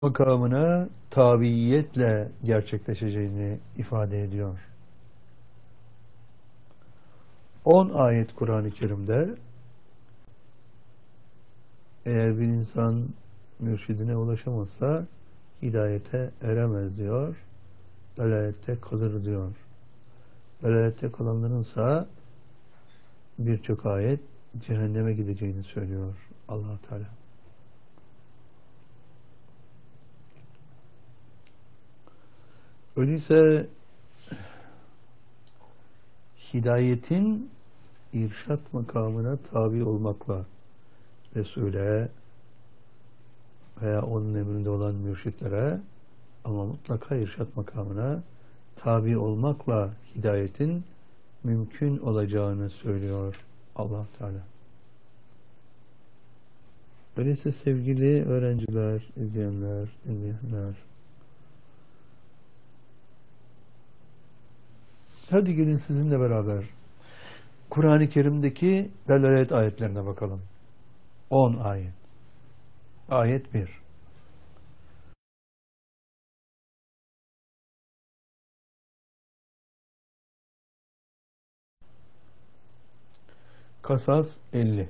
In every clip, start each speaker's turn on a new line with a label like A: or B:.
A: makamına tabiiyetle gerçekleşeceğini ifade ediyor. 10 ayet Kur'an-ı Kerim'de eğer bir insan mürşidine ulaşamazsa hidayete eremez diyor. Dalalette kalır diyor. Dalalette kalanlarınsa birçok ayet cehenneme gideceğini söylüyor Allah Teala. Öyleyse hidayetin irşat makamına tabi olmakla Resul'e veya onun emrinde olan mürşitlere ama mutlaka irşat makamına tabi olmakla hidayetin mümkün olacağını söylüyor Allah Teala. Öyleyse sevgili öğrenciler, izleyenler, dinleyenler, hadi gelin sizinle beraber Kur'an-ı Kerim'deki delalet ayetlerine bakalım. 10 ayet. Ayet 1. Kasas 50.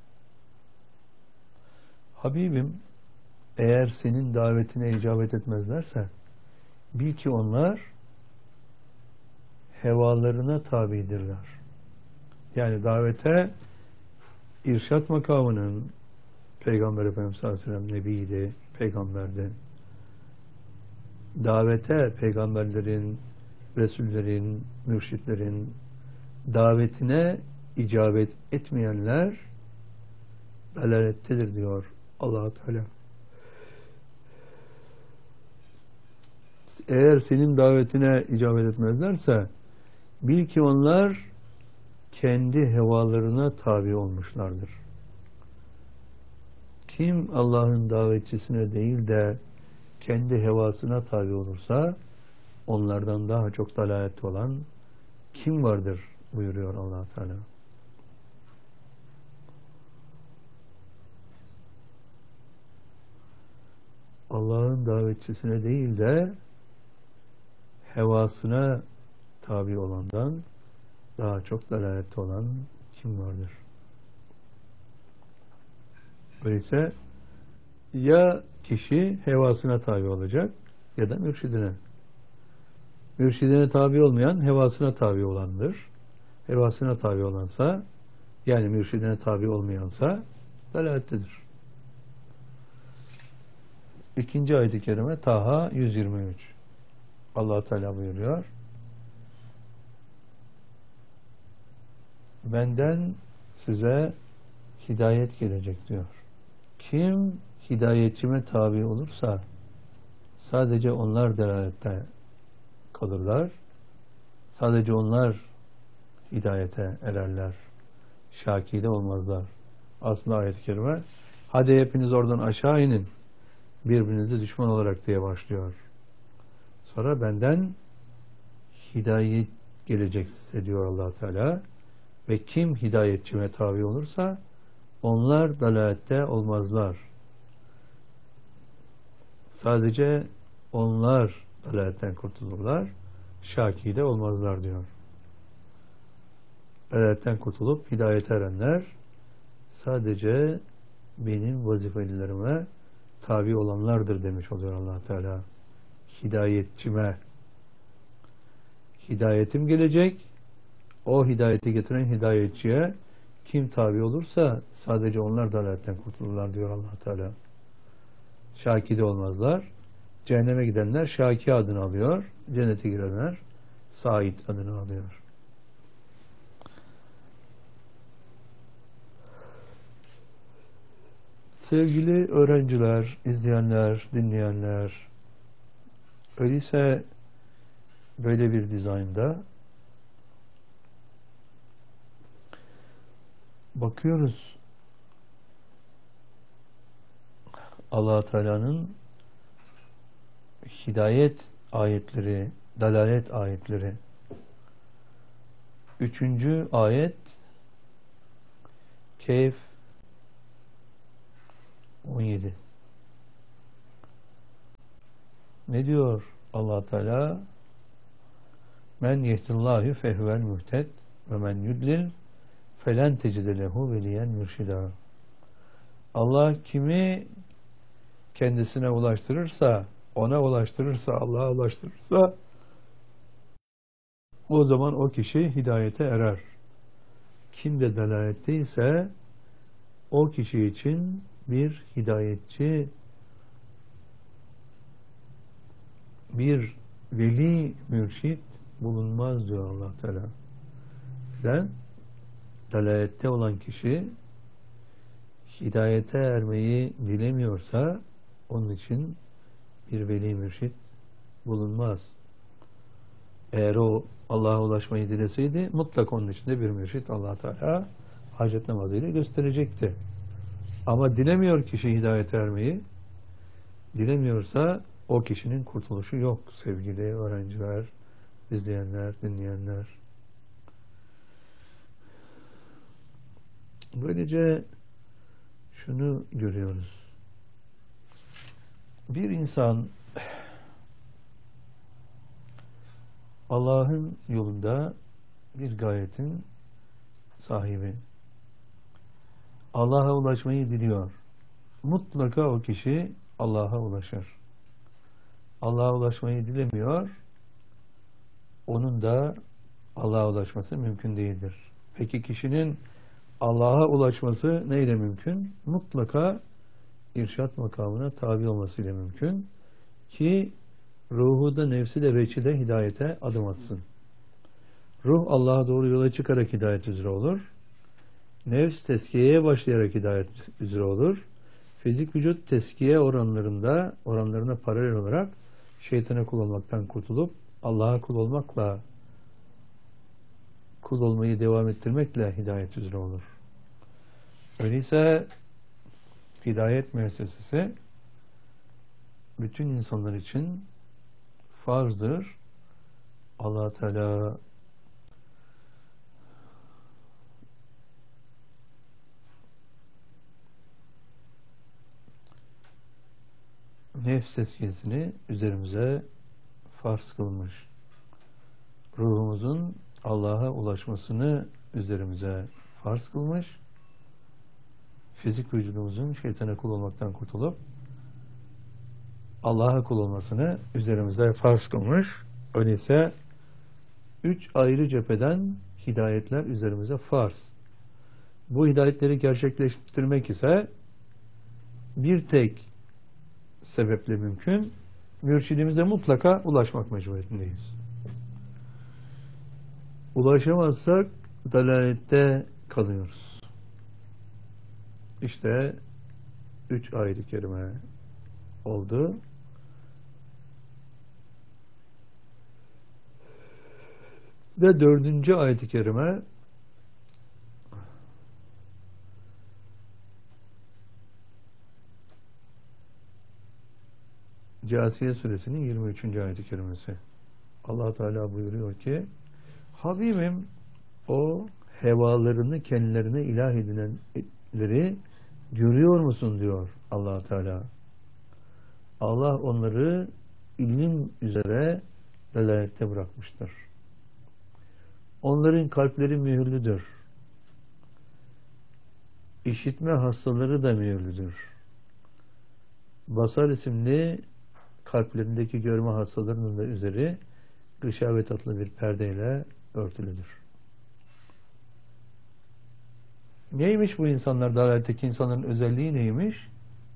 A: Habibim, eğer senin davetine icabet etmezlerse bil ki onlar hevalarına tabidirler. Yani davete irşat makamının Peygamber Efendimiz sallallahu aleyhi ve sellem nebiydi, peygamberdi. Davete peygamberlerin, resullerin, mürşitlerin davetine icabet etmeyenler dalalettedir diyor Allah Teala. Eğer senin davetine icabet etmezlerse bil ki onlar kendi hevalarına tabi olmuşlardır. Kim Allah'ın davetçisine değil de kendi hevasına tabi olursa onlardan daha çok dalalette olan kim vardır buyuruyor Allah Teala. Allah'ın davetçisine değil de hevasına tabi olandan daha çok dalalette olan kim vardır? Öyleyse ya kişi hevasına tabi olacak ya da mürşidine. Mürşidine tabi olmayan hevasına tabi olandır. Hevasına tabi olansa, yani mürşidine tabi olmayansa dalalettedir. İkinci ayet-i kerime Taha 123. Allah Teala buyuruyor. Benden size hidayet gelecek diyor. Kim hidayetçime tabi olursa sadece onlar delalette kalırlar. Sadece onlar hidayete ererler. Şakide olmazlar. Aslında ayet-i kerime hadi hepiniz oradan aşağı inin. Birbirinize düşman olarak diye başlıyor. Sonra benden hidayet gelecek size diyor Allah Teala. Ve kim hidayetçime tabi olursa onlar dalalette olmazlar. Sadece onlar dalaletten kurtulurlar. Şakide olmazlar diyor. Dalaletten kurtulup hidayete erenler sadece benim vazifelilerime tabi olanlardır demiş oluyor Allah Teala. Hidayetçime hidayetim gelecek. O hidayeti getiren hidayetçiye kim tabi olursa sadece onlar dalaletten kurtulurlar diyor Allah Teala. Şakide olmazlar. Cehenneme gidenler Şaki adını alıyor. Cennete girenler Said adını alıyor. Sevgili öğrenciler, izleyenler, dinleyenler, öyleyse böyle bir dizaynda bakıyoruz Allah Teala'nın hidayet ayetleri, dalalet ayetleri. 3. ayet Kehf 17. Ne diyor Allah Teala? Men yehdillahu fehuvel muhted ve men yudlil felen tecide lehu veliyen mürşida. Allah kimi kendisine ulaştırırsa, ona ulaştırırsa, Allah'a ulaştırırsa o zaman o kişi hidayete erer. Kim de delaletteyse o kişi için bir hidayetçi, bir veli mürşit bulunmaz diyor Allah Teala. Neden? Dalalette olan kişi hidayete ermeyi dilemiyorsa onun için bir veli mürşit bulunmaz. Eğer o Allah'a ulaşmayı dileseydi mutlak onun içinde bir mürşit Allah Teala hacet namazıyla gösterecekti. Ama dilemiyor kişi hidayete ermeyi. Dilemiyorsa o kişinin kurtuluşu yok sevgili öğrenciler, izleyenler, dinleyenler. Böylece şunu görüyoruz. Bir insan Allah'ın yolunda bir gayetin sahibi. Allah'a ulaşmayı diliyor. Mutlaka o kişi Allah'a ulaşır. Allah'a ulaşmayı dilemiyor. Onun da Allah'a ulaşması mümkün değildir. Peki kişinin Allah'a ulaşması neyle mümkün? Mutlaka irşat makamına tabi olmasıyla mümkün. Ki ruhu da nefsi de veçi de hidayete adım atsın. Ruh Allah'a doğru yola çıkarak hidayet üzere olur. Nefs tezkiyeye başlayarak hidayet üzere olur. Fizik vücut tezkiye oranlarına paralel olarak şeytana kul olmaktan kurtulup Allah'a kul olmakla, kul olmayı devam ettirmekle hidayet üzere olur. Öyleyse hidayet müessesesi bütün insanlar için farzdır. Allah Teala nefs tezkiyesini üzerimize farz kılmış. Ruhumuzun Allah'a ulaşmasını üzerimize farz kılmış. Fizik vücudumuzun şeytana kul olmaktan kurtulup Allah'a kul olmasını üzerimize farz kılmış. Öyleyse 3 ayrı cepheden hidayetler üzerimize farz. Bu hidayetleri gerçekleştirmek ise bir tek sebeple mümkün. Mürşidimize mutlaka ulaşmak mecburiyetindeyiz. Ulaşamazsak dalalette kalıyoruz. İşte 3 ayet-i kerime oldu. Ve 4. ayet-i kerime Câsiye suresinin 23. ayet-i kerimesi. Allah Teala buyuruyor ki Habibim o hevalarını kendilerine ilah edinenleri görüyor musun diyor Allah Teala. Allah onları ilim üzere dalalette bırakmıştır. Onların kalpleri mühürlüdür. İşitme hastaları da mühürlüdür. Basar isimli kalplerindeki görme hastalarının da üzeri gışavet adlı bir perdeyle örtülüdür. Neymiş bu insanlar, dalaletteki insanların özelliği neymiş?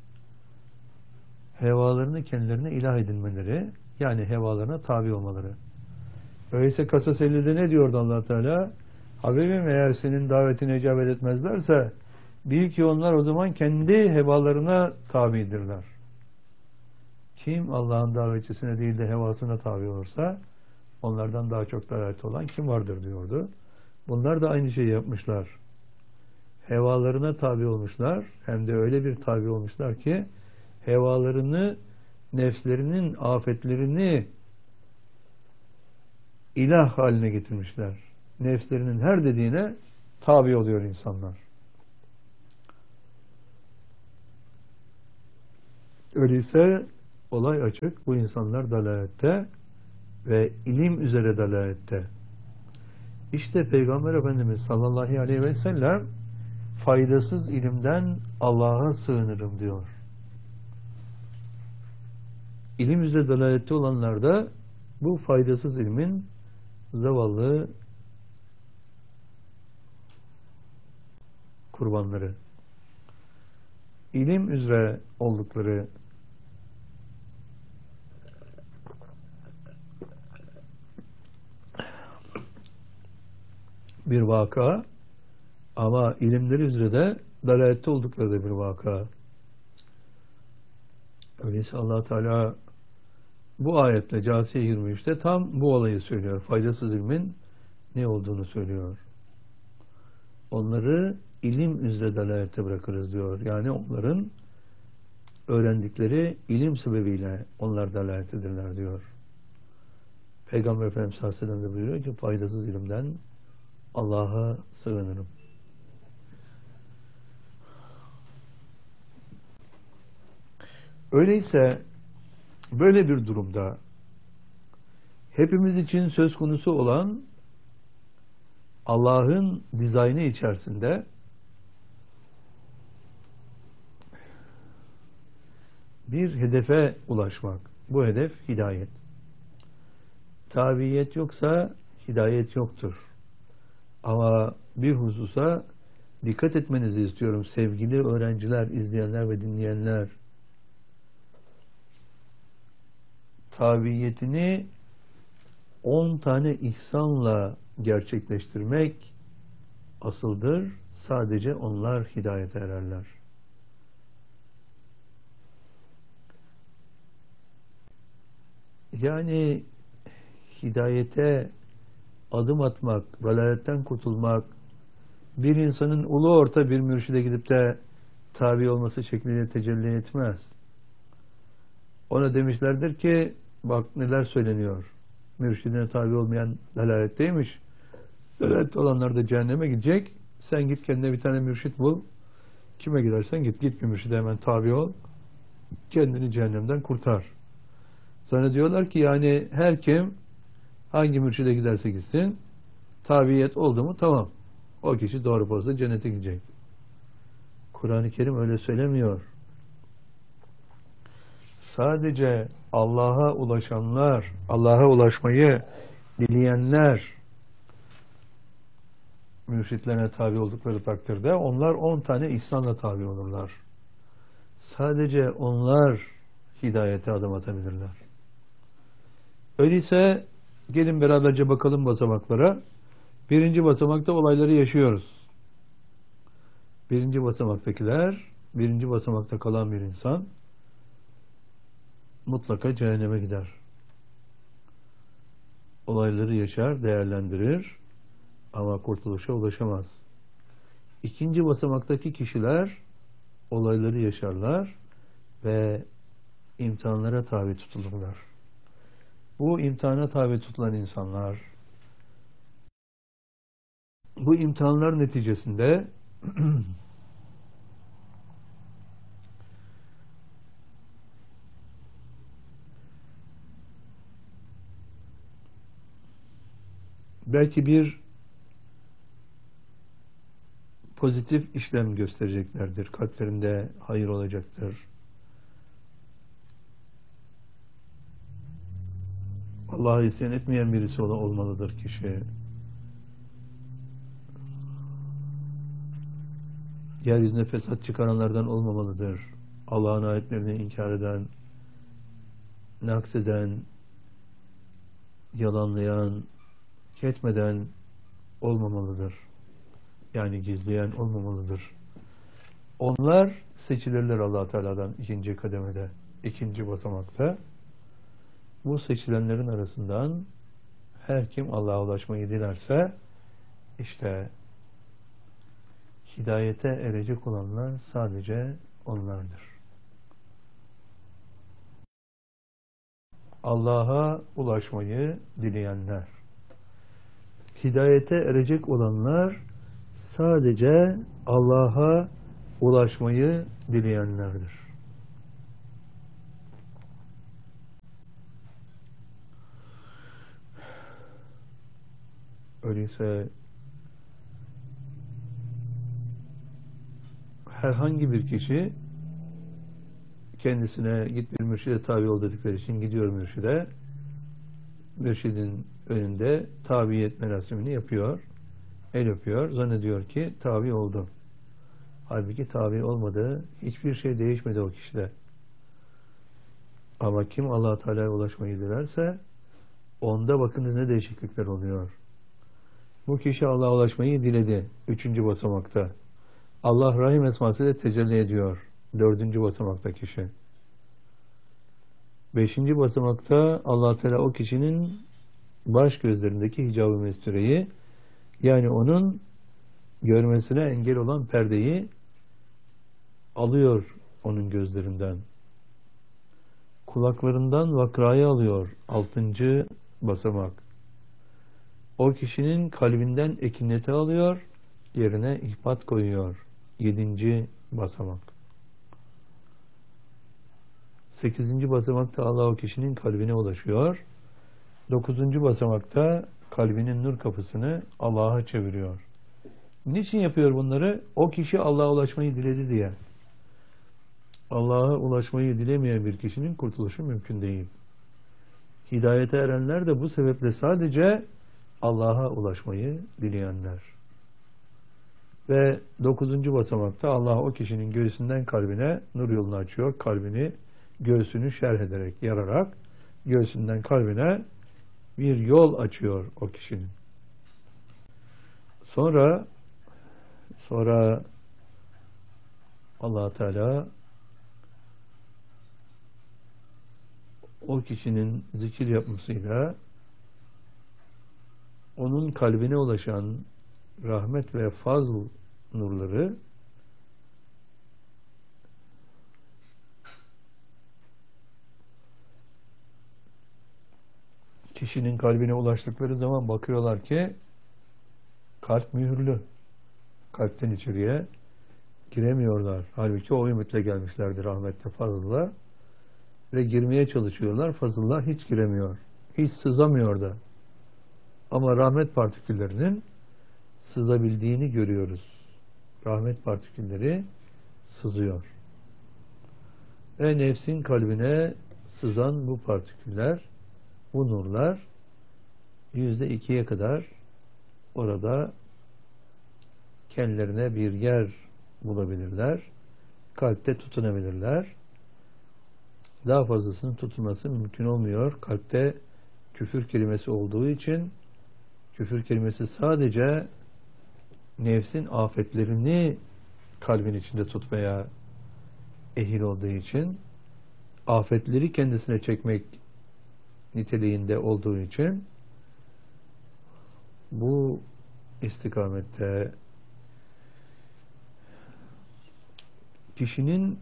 A: Hevalarını kendilerine ilah edinmeleri, yani hevalarına tabi olmaları. Öyleyse Kasas 50'de ne diyordu Allah Teala? Habibim eğer senin davetine icabet etmezlerse bil ki onlar o zaman kendi hevalarına tabidirler. Kim Allah'ın davetçisine değil de hevasına tabi olursa onlardan daha çok dalalette olan kim vardır diyordu. Bunlar da aynı şeyi yapmışlar. Hevalarına tabi olmuşlar. Hem de öyle bir tabi olmuşlar ki hevalarını, nefslerinin afetlerini ilah haline getirmişler. Nefslerinin her dediğine tabi oluyor insanlar. Öyleyse olay açık. Bu insanlar dalalette ve ilim üzere dalalette. İşte Peygamber Efendimiz sallallahu aleyhi ve sellem faydasız ilimden Allah'a sığınırım diyor. İlim üzere dalalette olanlar da bu faydasız ilmin zavallı kurbanları. İlim üzere oldukları bir vaka, ama ilimleri üzere de dalalette oldukları da bir vaka. Öyleyse Allah Teala bu ayetle Câsiye 23'te tam bu olayı söylüyor. Faydasız ilmin ne olduğunu söylüyor. Onları ilim üzere dalalette bırakırız diyor. Yani onların öğrendikleri ilim sebebiyle onlar dalalettedirler diyor. Peygamber Efendimiz sallallahu aleyhi ve sellem de buyuruyor ki faydasız ilimden Allah'a sığınırım. Öyleyse böyle bir durumda hepimiz için söz konusu olan Allah'ın dizaynı içerisinde bir hedefe ulaşmak. Bu hedef hidayet. Tabiyet yoksa hidayet yoktur. Ama bir hususa dikkat etmenizi istiyorum sevgili öğrenciler, izleyenler ve dinleyenler. Tabiyetini 10 tane ihsanla gerçekleştirmek asıldır. Sadece onlar hidayete ererler. Yani hidayete adım atmak, dalaletten kurtulmak, bir insanın ulu orta bir mürşide gidip de tabi olması şeklinde tecelli etmez. Ona demişlerdir ki, bak neler söyleniyor. Mürşidine tabi olmayan dalaletteymiş. Dalalette olanlar da cehenneme gidecek. Sen git kendine bir tane mürşit bul. Kime gidersen git. Git bir mürşide hemen tabi ol. Kendini cehennemden kurtar. Sana diyorlar ki yani her kim hangi mürşide giderse gitsin tabiyet oldu mu tamam. O kişi doğru pozda cennete gidecek. Kur'an-ı Kerim öyle söylemiyor. Sadece Allah'a ulaşanlar, Allah'a ulaşmayı dileyenler mürşitlerine tabi oldukları takdirde onlar 10 tane ihsanla tabi olurlar. Sadece onlar hidayete adım atabilirler. Öyleyse gelin beraberce bakalım basamaklara. Birinci basamakta olayları yaşıyoruz. Birinci basamaktakiler, birinci basamakta kalan bir insan mutlaka cehenneme gider. Olayları yaşar, değerlendirir ama kurtuluşa ulaşamaz. İkinci basamaktaki kişiler olayları yaşarlar ve imtihanlara tabi tutulurlar. Bu imtihana tabi tutulan insanlar bu imtihanlar neticesinde belki bir pozitif işlem göstereceklerdir. Kalplerinde hayır olacaktır. Allah'a isyan etmeyen birisi olmalıdır kişi. Yeryüzünde fesat çıkaranlardan olmamalıdır. Allah'ın ayetlerini inkar eden, nakseden, yalanlayan, ketmeden olmamalıdır. Yani gizleyen olmamalıdır. Onlar seçilirler Allah Teala'dan ikinci kademede, ikinci basamakta. Bu seçilenlerin arasından her kim Allah'a ulaşmayı dilerse işte hidayete erecek olanlar sadece onlardır. Allah'a ulaşmayı dileyenler. Hidayete erecek olanlar sadece Allah'a ulaşmayı dileyenlerdir. Öyleyse herhangi bir kişi kendisine git bir mürşide tabi ol dedikleri için gidiyor mürşide. Mürşidin önünde tabiyet merasimini yapıyor. El öpüyor. Zannediyor ki tabi oldu. Halbuki tabi olmadı. Hiçbir şey değişmedi o kişide. Ama kim Allah-u Teala'ya ulaşmayı dilerse onda bakınız ne değişiklikler oluyor. Bu kişi Allah'a ulaşmayı diledi. 3. basamakta. Allah Rahim esmasıyla tecelli ediyor. 4. basamakta kişi. 5. basamakta Allah Teala o kişinin baş gözlerindeki hicab-ı mestüreyi, yani onun görmesine engel olan perdeyi alıyor onun gözlerinden. Kulaklarından vakrayı alıyor. 6. basamak. O kişinin kalbinden ekineti alıyor, yerine ihbat koyuyor. 7. basamak. 8. basamakta Allah o kişinin kalbine ulaşıyor. 9. basamakta kalbinin nur kapısını Allah'a çeviriyor. Niçin yapıyor bunları? O kişi Allah'a ulaşmayı diledi diye. Allah'a ulaşmayı dilemeyen bir kişinin kurtuluşu mümkün değil. Hidayete erenler de bu sebeple sadece Allah'a ulaşmayı dileyenler. Ve 9. basamakta Allah o kişinin göğsünden kalbine nur yolunu açıyor. Kalbini, göğsünü şerh ederek, yararak göğsünden kalbine bir yol açıyor o kişinin. Sonra Allah Teala o kişinin zikir yapmasıyla onun kalbine ulaşan rahmet ve fazl nurları kişinin kalbine ulaştıkları zaman bakıyorlar ki kalp mühürlü. Kalpten içeriye giremiyorlar. Halbuki o ümitle gelmişlerdir rahmetle, fazla ve girmeye çalışıyorlar. Fazıllah hiç giremiyor. Hiç sızamıyor da. Ama rahmet partiküllerinin sızabildiğini görüyoruz. Rahmet partikülleri sızıyor. Ve nefsin kalbine sızan bu partiküller, bu nurlar %2'ye kadar orada kendilerine bir yer bulabilirler. Kalpte tutunabilirler. Daha fazlasının tutulması mümkün olmuyor. Kalpte küfür kelimesi olduğu için, küfür kelimesi sadece nefsin afetlerini kalbin içinde tutmaya ehil olduğu için, afetleri kendisine çekmek niteliğinde olduğu için bu istikamette kişinin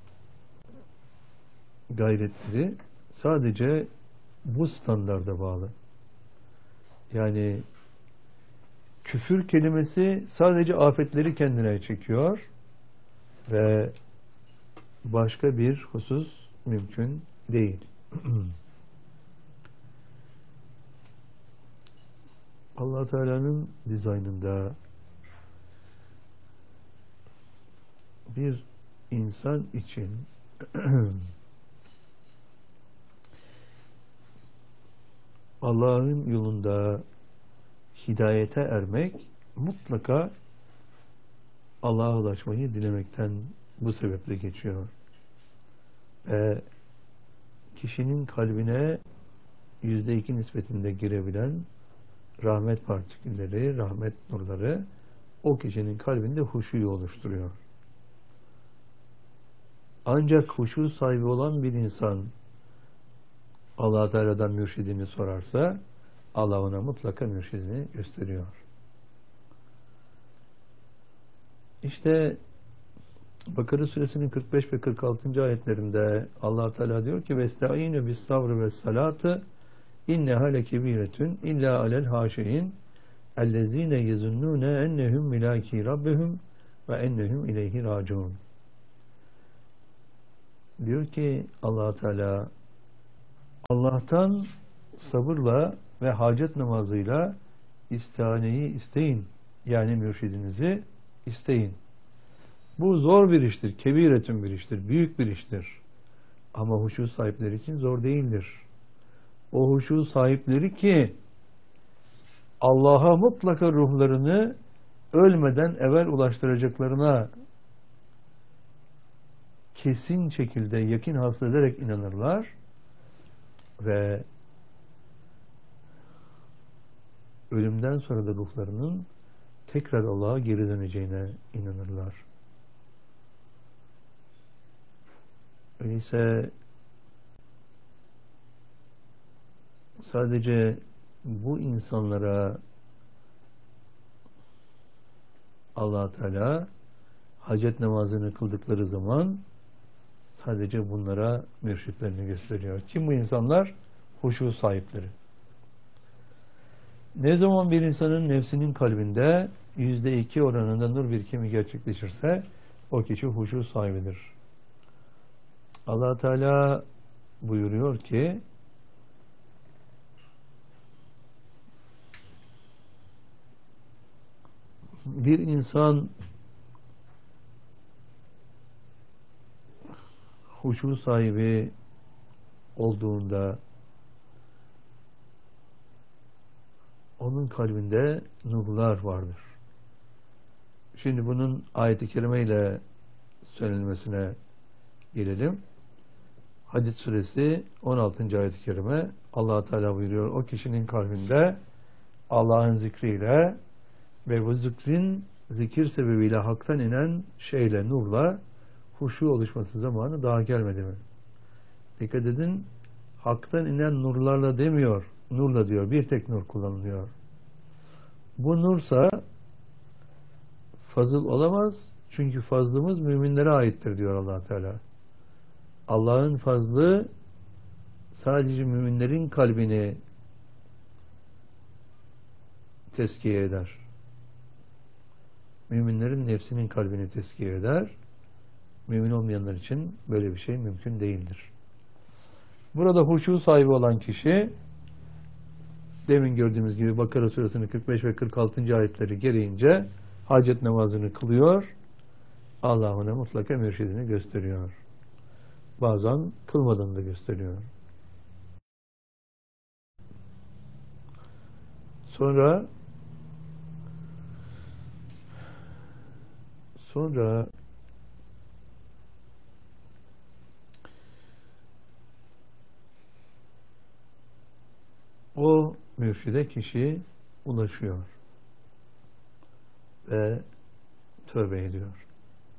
A: gayretleri sadece bu standarda bağlı. Yani küfür kelimesi sadece afetleri kendine çekiyor ve başka bir husus mümkün değil. Allah Teala'nın dizaynında bir insan için Allah'ın yolunda hidayete ermek mutlaka Allah'a ulaşmayı dilemekten bu sebeple geçiyor. Kişinin kalbine %2 nispetinde girebilen rahmet partikülleri, rahmet nurları o kişinin kalbinde huşuyu oluşturuyor. Ancak huşu sahibi olan bir insan Allah Teala'dan mürşidini sorarsa Allah ona mutlaka mürşidini gösteriyor. İşte Bakara suresinin 45 ve 46. ayetlerinde Allah Teala diyor ki vestaînü bis sabrı ve salatı inneha lekebiretun illa alel haşiin ellezîne yezunnûne ennehum milâki rabbihum ve ennehum ileyhi râciûn. Diyor ki Allah Teala Allah'tan sabırla ve hacet namazıyla istihaneyi isteyin. Yani mürşidinizi isteyin. Bu zor bir iştir, kebiretün bir iştir, büyük bir iştir. Ama huşu sahipleri için zor değildir. O huşu sahipleri ki Allah'a mutlaka ruhlarını ölmeden evvel ulaştıracaklarına kesin şekilde yakin hasıl ederek inanırlar ve ölümden sonra da ruhlarının tekrar Allah'a geri döneceğine inanırlar. Öyleyse sadece bu insanlara Allah Teala hacet namazını kıldıkları zaman sadece bunlara mürşitlerini gösteriyor. Kim bu insanlar? Huşu sahipleri. Ne zaman bir insanın nefsinin kalbinde %2 oranında nur birikimi gerçekleşirse o kişi huşu sahibidir. Allah Teala buyuruyor ki bir insan huşu sahibi olduğunda onun kalbinde nurlar vardır. Şimdi bunun ayet-i kerimeyle söylenmesine gelelim. Hadid suresi 16. ayet-i kerime Allah Teala buyuruyor. O kişinin kalbinde Allah'ın zikriyle ve bu zikrin zikir sebebiyle haktan inen şeyle, nurla huşu oluşması zamanı daha gelmedi mi? Dikkat edin, haktan inen nurlarla demiyor, nurla diyor, bir tek nur kullanılıyor. Bu nursa fazıl olamaz, çünkü fazlımız müminlere aittir diyor Allah Teala. Allah'ın fazlı sadece müminlerin kalbini teskiye eder. Müminlerin nefsinin kalbini teskiye eder. Mümin olmayanlar için böyle bir şey mümkün değildir. Burada huşu sahibi olan kişi demin gördüğümüz gibi Bakara suresinin 45 ve 46. ayetleri gereğince hacet namazını kılıyor. Allah ona mutlaka mürşidini gösteriyor. Bazen kılmadan da gösteriyor. Sonra o mürşide kişi ulaşıyor ve tövbe ediyor.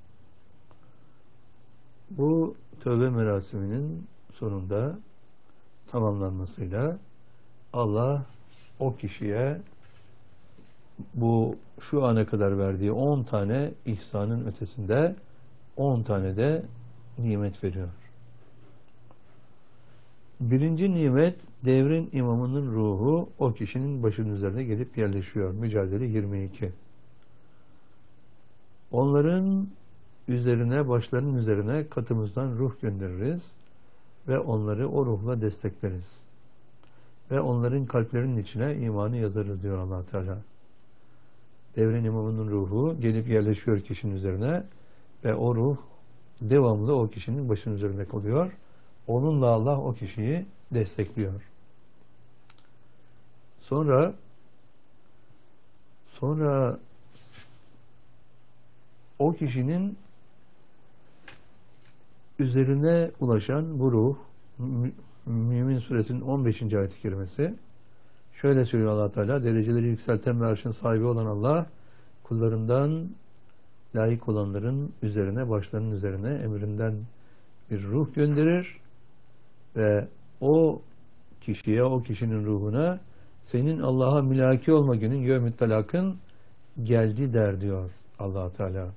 A: Bu tövbe merasiminin sonunda tamamlanmasıyla Allah o kişiye bu şu ana kadar verdiği 10 tane ihsanın ötesinde 10 tane de nimet veriyor. Birinci nimet, devrin imamının ruhu o kişinin başının üzerine gelip yerleşiyor. Mücadele 22. Onların üzerine, başlarının üzerine katımızdan ruh göndeririz ve onları o ruhla destekleriz. Ve onların kalplerinin içine imanı yazarız diyor Allah Teala. Devrin imamının ruhu gelip yerleşiyor kişinin üzerine ve o ruh devamlı o kişinin başının üzerinde kalıyor. Onunla Allah o kişiyi destekliyor. Sonra o kişinin üzerine ulaşan bu ruh, Mümin Suresinin 15. ayet-i kerimesi şöyle söylüyor Allah Teala: dereceleri yükselten ve arşın sahibi olan Allah kullarından layık olanların üzerine, başlarının üzerine emrinden bir ruh gönderir ve o kişiye, o kişinin ruhuna senin Allah'a mülaki olma günün, yevmü talakın geldi der diyor Allah Teala.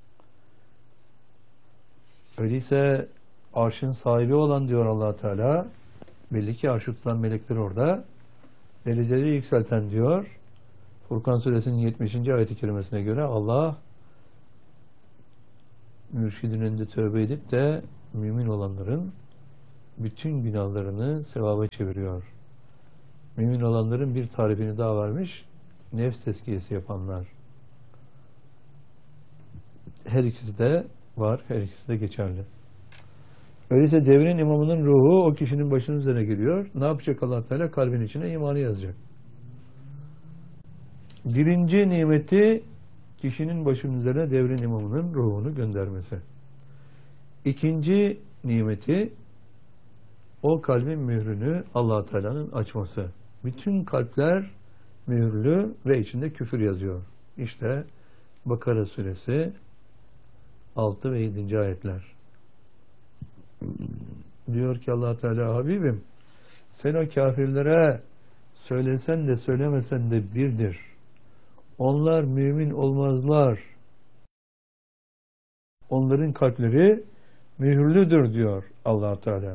A: Öyleyse arşın sahibi olan diyor Allah Teala, belli ki arşı tutan melekler orada, dereceleri yükselten diyor. Furkan suresinin 70. ayet-i kerimesine göre Allah mürşidin önünde tövbe edip de mümin olanların bütün günahlarını sevaba çeviriyor. Mümin olanların bir tarifini daha vermiş. nefs tezkiyesi yapanlar. Her ikisi de var, her ikisi de geçerli. Öyleyse devrin imamının ruhu o kişinin başının üzerine geliyor. Ne yapacak Allah Teala? Kalbin içine imanı yazacak. Birinci nimeti kişinin başının üzerine devrin imamının ruhunu göndermesi. İkinci nimeti o kalbin mührünü Allah Teala'nın açması. Bütün kalpler mühürlü ve içinde küfür yazıyor. İşte Bakara suresi 6 ve 7. ayetler. Diyor ki Allah Teala, Habibim sen o kafirlere söylesen de söylemesen de birdir. Onlar mümin olmazlar. Onların kalpleri mühürlüdür diyor Allah Teala.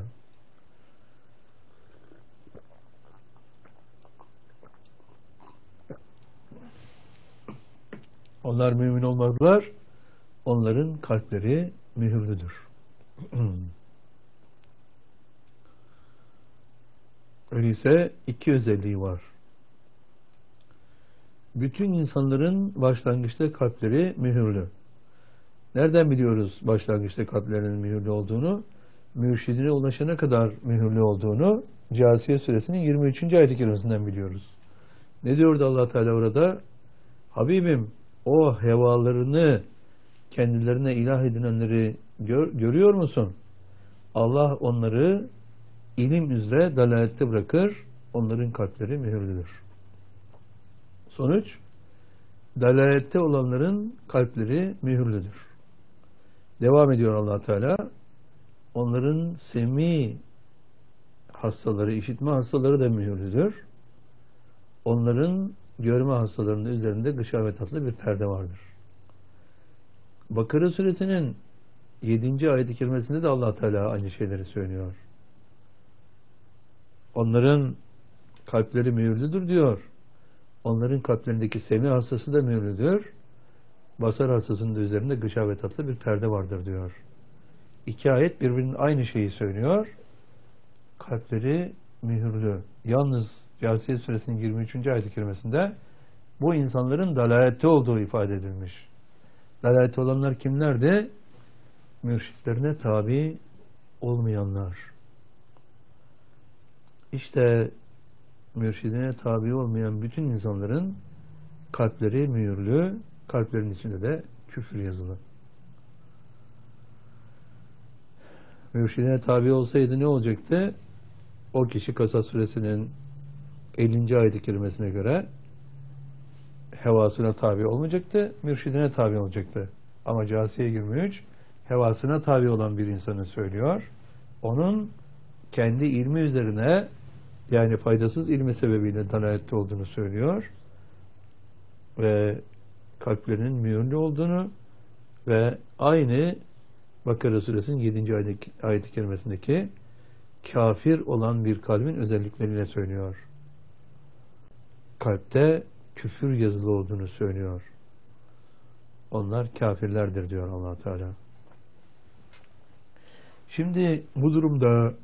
A: Onlar mümin olmazlar. Onların kalpleri mühürlüdür. Öyleyse iki özelliği var. Bütün insanların başlangıçta kalpleri mühürlü. Nereden biliyoruz başlangıçta kalplerinin mühürlü olduğunu? Mürşidine ulaşana kadar mühürlü olduğunu Câsiye suresinin 23. ayet-i kerimesinden biliyoruz. Ne diyordu Allah Teala orada? Habibim o hevalarını kendilerine ilah edinenleri görüyor musun? Allah onları ilim üzere dalalette bırakır. Onların kalpleri mühürlüdür. Sonuç, dalalette olanların kalpleri mühürlüdür. Devam ediyor Allah Teala. Onların semi hastaları, işitme hastaları da mühürlüdür. Onların görme hastalarının üzerinde gışavet adlı bir perde vardır. Bakara suresinin 7. ayet-i kerimesinde de Allah Teala aynı şeyleri söylüyor. Onların kalpleri mühürlüdür diyor. Onların kalplerindeki semi hastası da mühürlüdür. Basar hastasının da üzerinde gışavet adlı bir perde vardır diyor. İki ayet birbirinin aynı şeyi söylüyor. Kalpleri mühürlü. Yalnız Câsiye suresinin 23. ayet-i kerimesinde bu insanların dalalette olduğu ifade edilmiş. Dalalette olanlar kimlerdi? Mürşitlerine tabi olmayanlar. İşte mürşidine tabi olmayan bütün insanların kalpleri mühürlü, kalplerin içinde de küfür yazılı. Mürşidine tabi olsaydı ne olacaktı? O kişi Kasas suresinin 50. ayet-i kerimesine göre hevasına tabi olmayacaktı, mürşidine tabi olacaktı. Ama Câsiye 23 hevasına tabi olan bir insanı söylüyor. Onun kendi ilmi üzerine, yani faydasız ilmi sebebiyle dalalette olduğunu söylüyor ve kalplerinin mühürlü olduğunu ve aynı Bakara suresinin 7. ayet-i kerimesindeki kafir olan bir kalbin özellikleriyle söylüyor. Kalpte küfür yazılı olduğunu söylüyor. Onlar kafirlerdir diyor Allah Teala. Şimdi bu durumda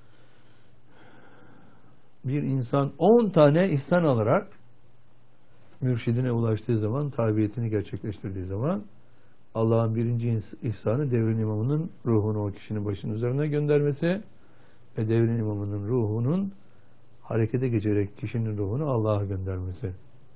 A: bir insan 10 tane ihsan alarak mürşidine ulaştığı zaman, tabiyetini gerçekleştirdiği zaman Allah'ın birinci ihsanı devrin imamının ruhunu o kişinin başının üzerine göndermesi ve devrin imamının ruhunun harekete geçerek kişinin ruhunu Allah'a göndermesi.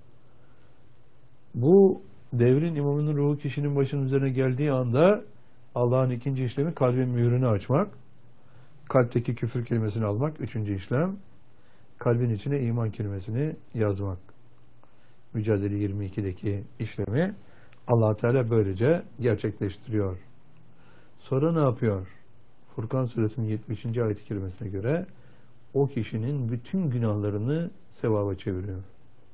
A: Bu devrin imamının ruhu kişinin başının üzerine geldiği anda Allah'ın ikinci işlemi kalbin mühürünü açmak, kalpteki küfür kelimesini almak, üçüncü işlem kalbin içine iman kelimesini yazmak. Mücadele 22'deki işlemi Allah Teala böylece gerçekleştiriyor. Sonra ne yapıyor? Furkan suresinin 70. ayet-i kerimesine göre o kişinin bütün günahlarını sevaba çeviriyor.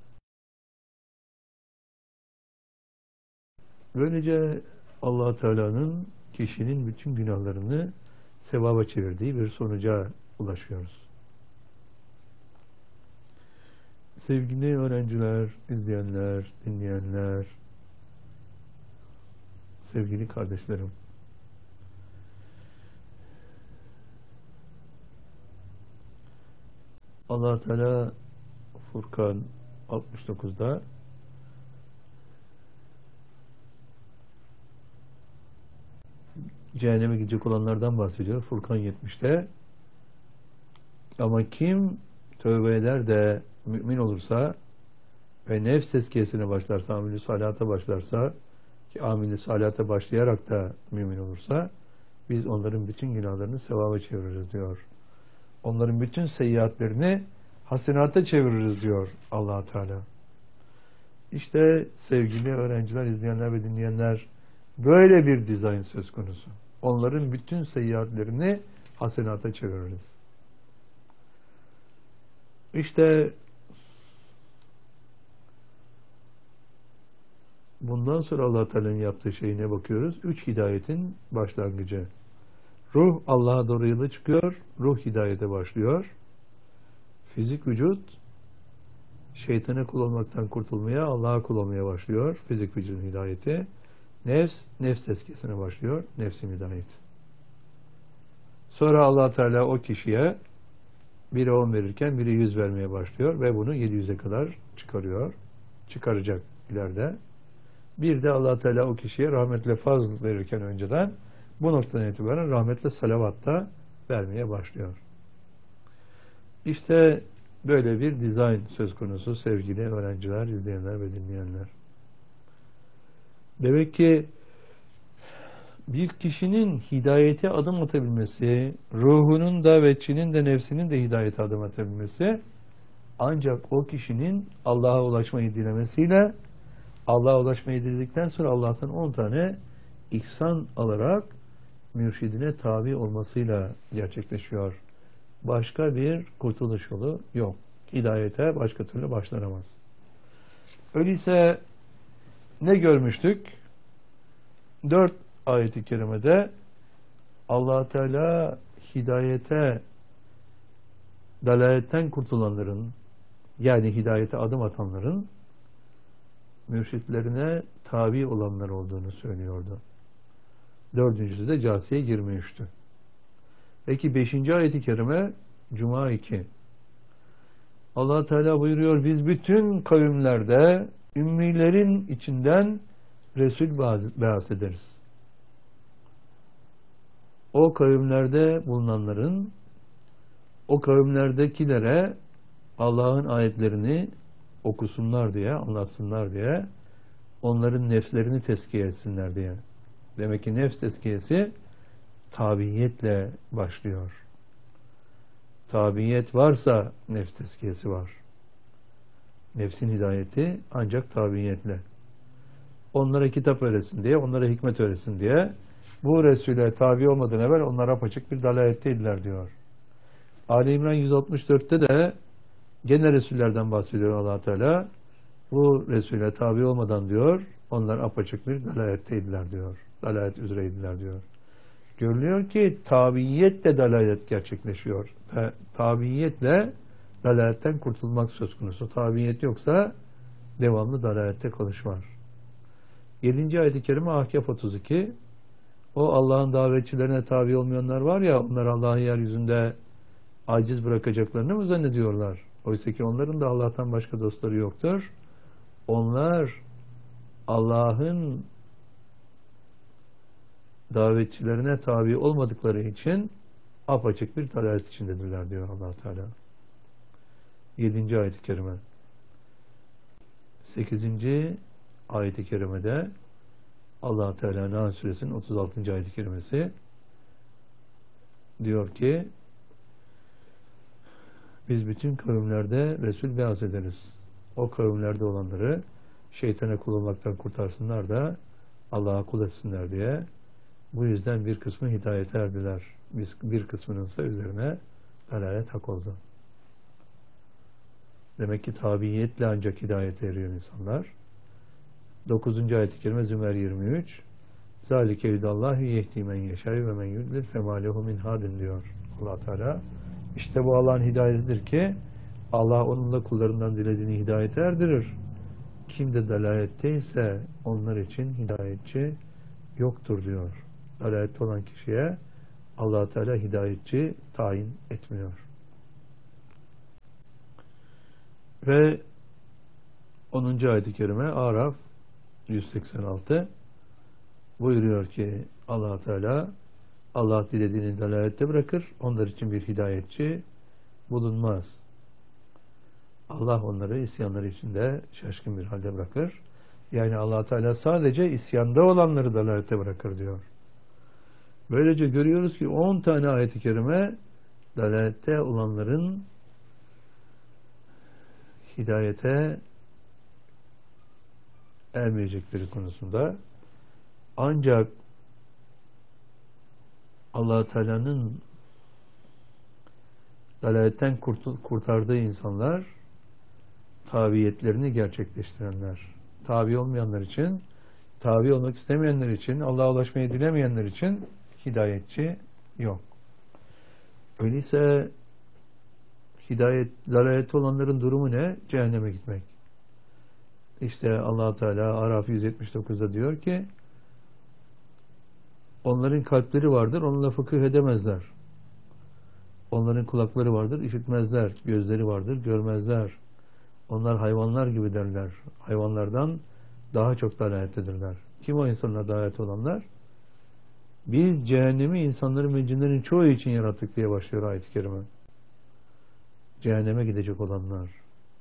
A: Böylece Allah Teala'nın kişinin bütün günahlarını sevaba çevirdiği bir sonuca ulaşıyoruz. Sevgili öğrenciler, izleyenler, dinleyenler, sevgili kardeşlerim, Allah Teala Furkan 69'da cehenneme gidecek olanlardan bahsediyor Furkan 70'te. Ama kim tövbe eder de mümin olursa ve nefs tezkiyesine başlarsa, amel-i salihata başlarsa, ki amel-i salihata başlayarak da mümin olursa, biz onların bütün günahlarını sevaba çeviririz diyor. Onların bütün seyyiatlerini hasenata çeviririz diyor Allah Teala. İşte sevgili öğrenciler, izleyenler ve dinleyenler, böyle bir dizayn söz konusu. Onların bütün seyyiatlerini hasenata çeviririz. İşte bundan sonra Allah Teala'nın yaptığı şeyine bakıyoruz. 3 hidayetin başlangıcı. Ruh Allah'a doğru yola çıkıyor. Ruh hidayete başlıyor. Fizik vücut şeytana kul olmaktan kurtulmaya, Allah'a kul olmaya başlıyor. Fizik vücudun hidayeti. Nefs tezkiyesine başlıyor. Nefsin hidayeti. Sonra Allah Teala o kişiye biri 10 verirken biri 100 vermeye başlıyor ve bunu 700'e kadar çıkarıyor. Çıkaracak ileride. Bir de Allah Teala o kişiye rahmetle fazl verirken önceden bu noktadan itibaren rahmetle salavat da vermeye başlıyor. İşte böyle bir dizayn söz konusu sevgili öğrenciler, izleyenler ve dinleyenler. Demek ki bir kişinin hidayete adım atabilmesi, ruhunun da ve içinin de nefsinin de hidayete adım atabilmesi ancak o kişinin Allah'a ulaşmayı dilemesiyle, Allah'a ulaşmayı diledikten sonra Allah'tan 10 tane ihsan alarak mürşidine tabi olmasıyla gerçekleşiyor. Başka bir kurtuluş yolu yok. Hidayete başka türlü başlanamaz. Öyleyse ne görmüştük? 4 ayet-i kerimede Allah Teala hidayete, dalaletten kurtulanların, yani hidayete adım atanların mürşitlerine tabi olanlar olduğunu söylüyordu. 4.'sü de Câsiye 23'tü. Peki 5. ayet-i kerime Cuma 2. Allah Teala buyuruyor, biz bütün kavimlerde ümmilerin içinden Resul beas ederiz. O kavimlerde bulunanların, o kavimlerdekilere Allah'ın ayetlerini okusunlar diye, anlatsınlar diye, onların nefslerini tezkiye etsinler diye. Demek ki nefs tezkiyesi tabiiyetle başlıyor. Tabiiyet varsa nefs tezkiyesi var. Nefsin hidayeti ancak tabiiyetle. Onlara kitap öğretsin diye, onlara hikmet öğretsin diye bu Resul'e tabi olmadan evvel onlar apaçık bir dalaletteydiler diyor. Ali İmran 164'te de gene Resullerden bahsediyor Allah Teala. Bu Resul'e tabi olmadan diyor, onlar apaçık bir dalaletteydiler diyor. Dalalet üzereydiler diyor. Görülüyor ki tabiiyetle dalalet gerçekleşiyor. Ve tabiiyetle dalaletten kurtulmak söz konusu. Tabiiyet yoksa devamlı dalalette kalış var. 7. ayet-i kerime Ahkaf 32. O Allah'ın davetçilerine tabi olmayanlar var ya, onlar Allah'ın yeryüzünde aciz bırakacaklarını mı zannediyorlar? Oysa ki onların da Allah'tan başka dostları yoktur. Onlar Allah'ın davetçilerine tabi olmadıkları için apaçık bir dalalet içindedirler diyor Allah Teala. 7. ayet-i kerime. 8. ayet-i kerimede Allah Teala Nahl Suresinin 36. ayet-i kerimesi diyor ki biz bütün kavimlerde Resul beaz ederiz. O kavimlerde olanları şeytana kul olmaktan kurtarsınlar da Allah'a kul etsinler diye. Bu yüzden bir kısmı hidayete erdiler. Bir kısmının ise üzerine dalalet hak oldu. Demek ki tabiiyetle ancak hidayete eriyor insanlar. 9. ayet-i kerime Zümer 23. Zalike hüdallahi yehdi men yeşâ ve men yudlil femâ lehu min hadin diyor Allah Teala. İşte bu Allah'ın hidayetidir ki Allah onunla kullarından dilediğini hidayete erdirir. Kim de dalaletteyse onlar için hidayetçi yoktur diyor. Dalalette olan kişiye Allah Teala hidayetçi tayin etmiyor. Ve 10. ayet-i kerime Araf 186 buyuruyor ki Allah Teala Allah dilediğini dalalette bırakır. Onlar için bir hidayetçi bulunmaz. Allah onları isyanları içinde şaşkın bir halde bırakır. Yani Allah Teala sadece isyanda olanları dalalete bırakır diyor. Böylece görüyoruz ki 10 tane ayet-i kerime dalalette olanların hidayete ermeyecekleri konusunda, ancak Allah Teala'nın dalaletten kurtardığı insanlar, tabiyetlerini gerçekleştirenler, tabi olmayanlar için, tabi olmak istemeyenler için, Allah'a ulaşmayı dilemeyenler için hidayetçi yok. Öyleyse dalalette olanların durumu ne? Cehenneme gitmek. İşte Allah Teala Araf 179'da diyor ki, onların kalpleri vardır, onunla fıkıh edemezler. Onların kulakları vardır, işitmezler. Gözleri vardır, görmezler. Onlar hayvanlar gibi derler. Hayvanlardan daha çok dalalettedirler. Kim o insanlar dalalet olanlar? Biz cehennemi insanların ve cinlerin çoğu için yarattık diye başlıyor ayet-i kerime. Cehenneme gidecek olanlar.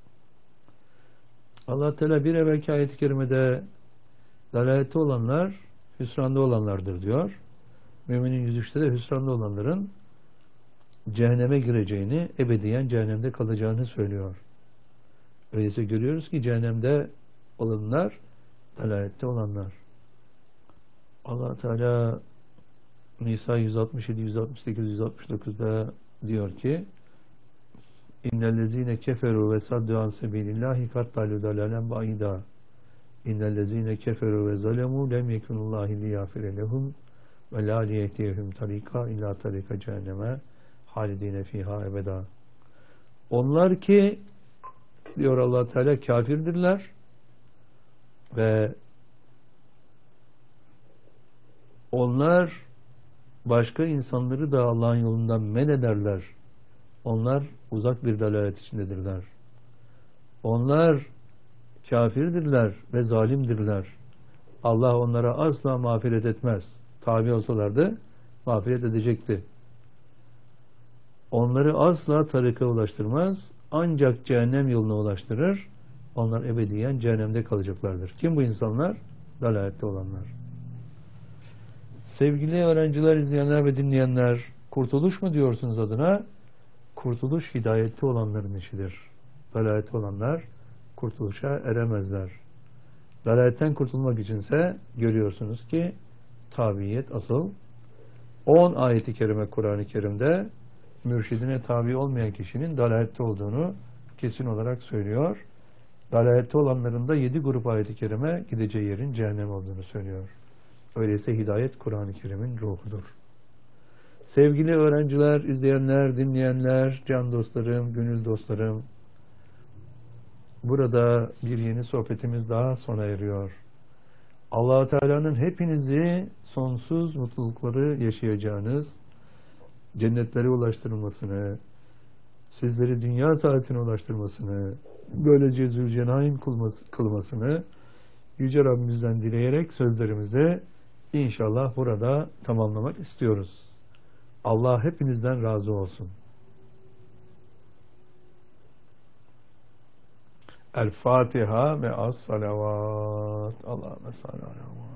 A: Allah Teala bir evvelki ayet-i kerimede dalalette olanlar hüsranda olanlardır diyor. Müminin 103'te de hüsranda olanların cehenneme gireceğini, ebediyen cehennemde kalacağını söylüyor. Öyleyse görüyoruz ki cehennemde olanlar dalalette olanlar. Allah Teala Nisa 167, 168, 169'da diyor ki, İnnellezîne keferû ve saddu an sebîlillâhi kattâlû dalâlen ba'idâ. İnnellezîne keferû ve zalemû lem yekunullâhi liyâfire lehum ve lâ liyehdiyehum tarîkâ illâ tarîka cehenneme halidîne fîhâ ebedâ. Onlar ki, diyor Allah Teala, kafirdirler ve onlar başka insanları da Allah'ın yolundan men ederler. Onlar uzak bir dalalet içindedirler. Onlar kafirdirler ve zalimdirler. Allah onlara asla mağfiret etmez. Tabi olsalardı mağfiret edecekti. Onları asla tarika ulaştırmaz. Ancak cehennem yoluna ulaştırır. Onlar ebediyen cehennemde kalacaklardır. Kim bu insanlar? Dalalette olanlar. Sevgili öğrenciler, izleyenler ve dinleyenler, kurtuluş mu diyorsunuz adına? Kurtuluş hidayette olanların işidir. Dalalette olanlar kurtuluşa eremezler. Dalaletten kurtulmak içinse görüyorsunuz ki tabiyet asıl. 10 ayeti kerime Kur'an-ı Kerim'de mürşidine tabi olmayan kişinin dalalette olduğunu kesin olarak söylüyor. Dalalette olanların da 7 grup ayeti kerime gideceği yerin cehennem olduğunu söylüyor. Öyleyse hidayet Kur'an-ı Kerim'in ruhudur. Sevgili öğrenciler, izleyenler, dinleyenler, can dostlarım, gönül dostlarım, burada bir yeni sohbetimiz daha sona eriyor. Allah-u Teala'nın hepinizi sonsuz mutlulukları yaşayacağınız, cennetlere ulaştırmasını, sizleri dünya saadetine ulaştırmasını, böylece Zülcenain kılmasını Yüce Rabbimizden dileyerek sözlerimizi inşallah burada tamamlamak istiyoruz. Allah hepinizden razı olsun. El Fatiha ve as salavat. Allahümme salli ala